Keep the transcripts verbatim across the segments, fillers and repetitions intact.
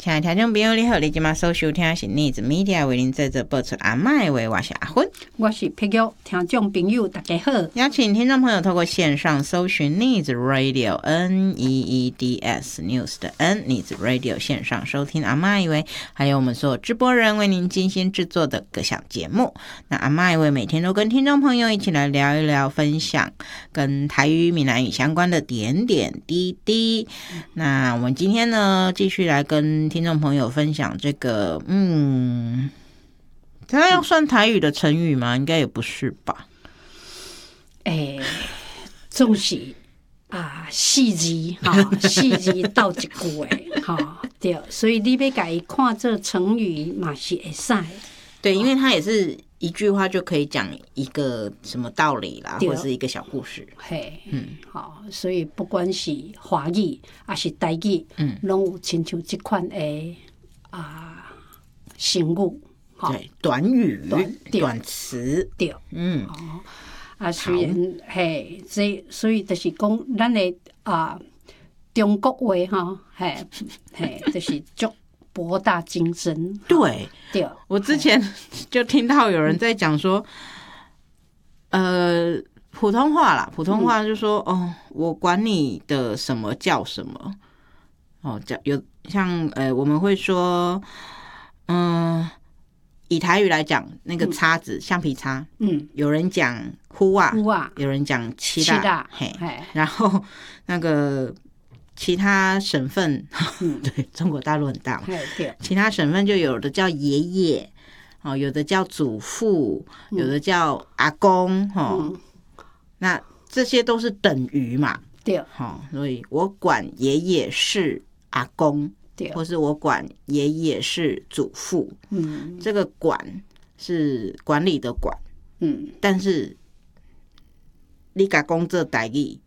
亲爱的听众朋友你好，你现在所收听的是 News Media 为您在这播出阿嬷的话，我是阿芬， 我是佩玉。听众朋友大家好， 邀请听众朋友透过线上搜寻 News Radio N E E D S News 的 N News Radio 线上收听阿嬷以为，还有我们所有直播人为您精心制作的各项节目。那阿嬷以为每天都跟听众朋友一起来聊一聊，分享跟台语闽南语相关的点点滴滴。那我们今天呢继续来跟听众朋友分享这个，嗯，它要算台语的成语吗？应该也不是吧。 诶、欸，总是啊四字哈，四字斗一句诶，哈对，所以你要甲伊看这成语嘛是会使。 对，因为它也是一句话就可以讲一个什么道理啦，或者是一个小故事。 嘿，嗯，好，所以不管是华语还是台语，嗯，拢有亲像这款诶啊成语， 对，短语、 短, 短词， 对， 嗯， 哦，啊，虽然嘿，这所以就是讲，咱的啊中国话哈，嘿，嘿，就是足博大精深。 对， 对， 我之前就听到有人在讲说，呃，普通话啦，普通话就说，嗯、哦，我管你的什么叫什么，哦，叫有像呃，我们会说，嗯。以台语来讲，那个叉子、嗯、橡皮擦，嗯，有人讲呼啊，呼啊，有人讲七大，嘿，然后那个其他省份，嗯、对，中国大陆很大嘛，其他省份就有的叫爷爷，哦，有的叫祖父，嗯、有的叫阿公，哦，嗯、那这些都是等于嘛，对，哦，所以我管爷爷是阿公。或是我管爷爷是祖父，嗯，这个管是管理的管，嗯，但是你甲讲这台语，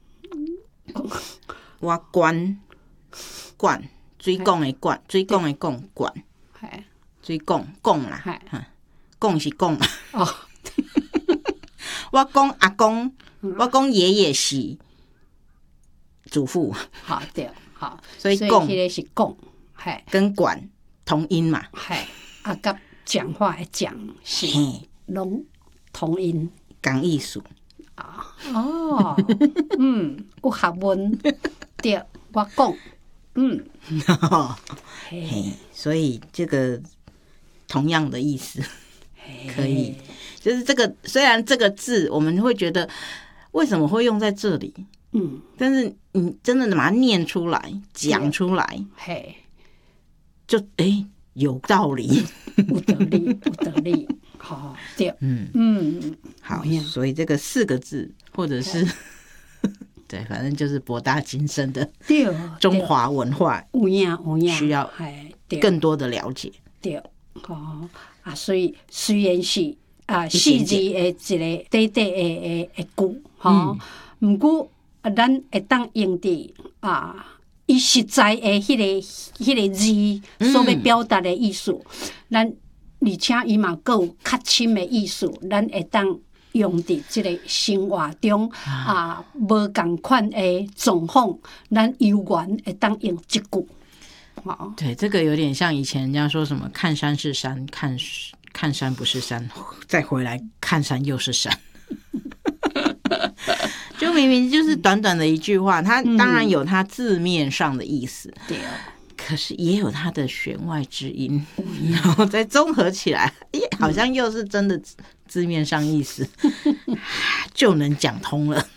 我管管水讲的管，水讲的讲管，水讲讲啦，讲是讲嘛，哦，我讲阿公，我讲爷爷是祖父， 好对。好， 所以讲是讲，嘿， 跟管同音嘛， 嘿，啊，甲讲话的讲是拢同音， 讲艺术啊，哦，嗯，有学问，对，我讲，嗯， 嘿，所以这个同样的意思，可以，就是这个虽然这个字我们会觉得为什么会用在这里？嗯，但是你真的把它念出来、讲出来，嘿，就哎、欸、有道理， 有道理，有道理，好，对，嗯嗯， 好，所以这个四个字，或者是对，反正就是博大精深的中华文化， 有影有影， 需要更多的了解， 对，哦啊，所以虽然是啊四字的一个短短的的句，哈，不过。啊，咱会当用伫啊，伊实在诶迄、那个迄、那个字所要表达的意思，咱、嗯、而且伊嘛佫有较深的意思，咱会当用伫即个生活中啊，无共款的状况，咱悠然会当用一句。 哦，对，这个有点像以前人家说什么“看山是山，看看山不是山，再回来看山又是山”。就明明就是短短的一句话，它当然有它字面上的意思，对、嗯，可是也有它的弦外之音，嗯、然后再综合起来，耶，好像又是真的字面上意思，就能讲通了。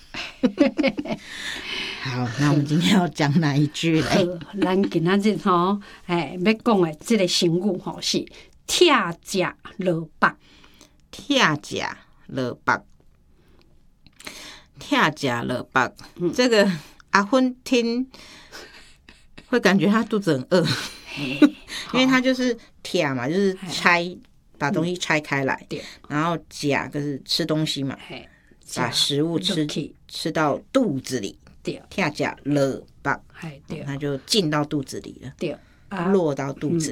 好，那我们今天要讲哪一句嘞？ 咱今仔日吼，哎，要讲的这个成语吼是“拆食落腹”， 拆食落腹。拆食落腹，这个阿芬听会感觉他肚子很饿，因为他就是拆嘛，就是拆，把东西拆开来，然后夹就是吃东西嘛，把食物吃吃到肚子里，拆食落腹，它就进到肚子里了，落到肚子